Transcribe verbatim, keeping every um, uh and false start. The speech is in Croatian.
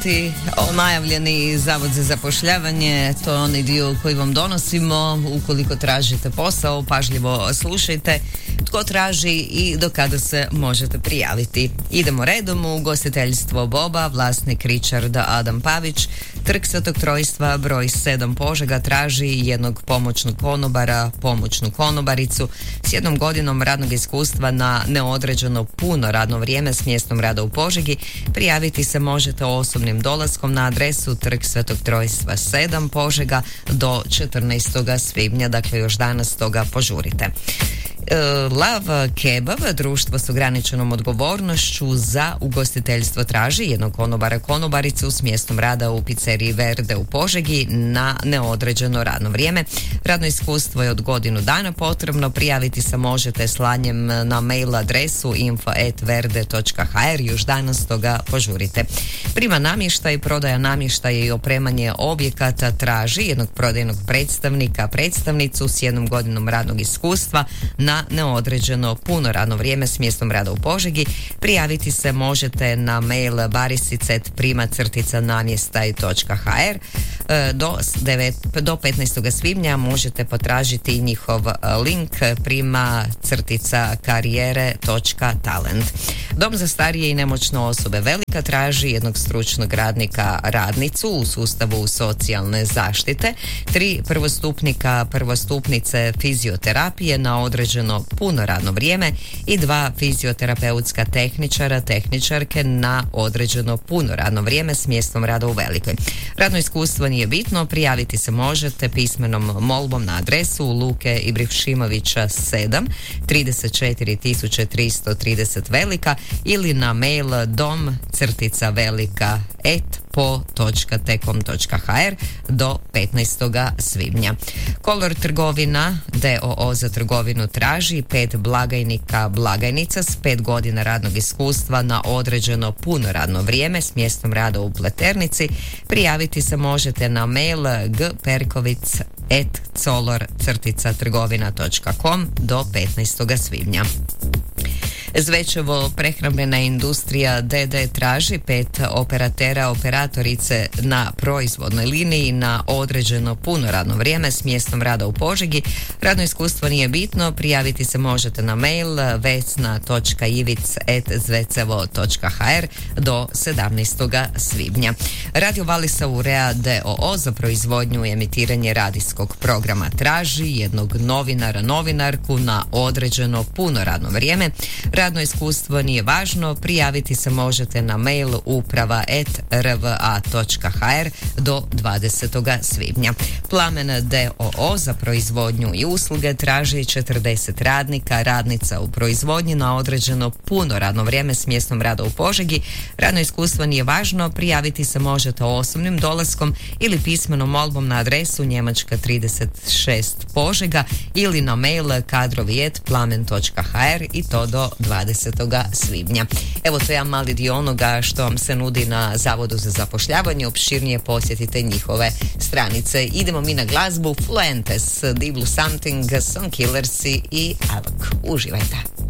O najavljeni Zavod za zapošljavanje, to je onaj dio koji vam donosimo. Ukoliko tražite posao, pažljivo slušajte tko traži i do kada se možete prijaviti. Idemo redom. U ugostiteljstvo Boba, vlasnik Richard Adam Pavić, Trg Svetog Trojstva broj sedam Požega, traži jednog pomoćnog konobara, pomoćnu konobaricu s jednom godinom radnog iskustva na neodređeno puno radno vrijeme s mjestom rada u Požegi. Prijaviti se možete osobnim dolaskom na adresu Trg Svetog Trojstva sedam Požega do četrnaestog svibnja, dakle još danas, toga požurite. Lav Kebab, društvo s ograničenom odgovornošću za ugostiteljstvo, traži jednog konobara konobaricu s mjestom rada u pizzeriji Verde u Požegi na neodređeno radno vrijeme. Radno iskustvo je od godinu dana potrebno. Prijaviti se možete slanjem na mail adresu info at verde točka h r. Još danas, toga požurite. Prima namještaj, prodaja namještaja i opremanje objekata, traži jednog prodajnog predstavnika, predstavnicu s jednom godinom radnog iskustva na neodređeno puno radno vrijeme s mjestom rada u Požegi. Prijaviti se možete na mail barisicet prima crtica namjestaj točka h r. Do, do petnaestog svibnja možete potražiti njihov link prima crtica karijere točka talent. Dom za starije i nemoćne osobe Velika traži jednog stručnog radnika, radnicu u sustavu socijalne zaštite, tri prvostupnika, prvostupnice fizioterapije na određeno puno radno vrijeme i dva fizioterapeutska tehničara, tehničarke na određeno puno radno vrijeme s mjestom rada u Velikoj. Radno iskustvo nije bitno, prijaviti se možete pismenom molbom na adresu Luke Ibrahimovića sedam, trideset četiri tisuće tristo trideset Velika ili na mail dom crtica velika et po točka tekom točka h r do petnaestog svibnja. Kolor trgovina d o o za trgovinu traži pet blagajnika, blagajnica s pet godina radnog iskustva na određeno puno radno vrijeme s mjestom rada u Pleternici. Prijaviti se možete na mail gperkovic et color crtica trgovina točka com do petnaestog svibnja. Zvečevo prehrambena industrija d d traži pet operatera, operatorice na proizvodnoj liniji na određeno puno radno vrijeme s mjestom rada u Požegi. Radno iskustvo nije bitno, prijaviti se možete na mail vesna točka ivic et zvecevo točka h r do sedamnaestog svibnja. Radio Valisa Urea d o o za proizvodnju i emitiranje radijskog programa traži jednog novinara, novinarku na određeno puno radno vrijeme. Radno iskustvo nije važno, prijaviti se možete na mail uprava et r v a točka h r do dvadesetog svibnja. Plamen d o o za proizvodnju i usluge traži četrdeset radnika, radnica u proizvodnji na određeno puno radno vrijeme s mjestom rada u Požegi. Radno iskustvo nije važno, prijaviti se možete osobnim dolaskom ili pismenom molbom na adresu Njemačka trideset šest Požega ili na mail kadrovi et plamen točka h r i to do dvadesetog svibnja. Evo, to je jedan mali dio onoga što vam se nudi na Zavodu za zapošljavanje. Opširnije posjetite njihove stranice. Idemo mi na glazbu. Fuentes, Deep Blue Something, Song Killersi i Alok. Uživajte.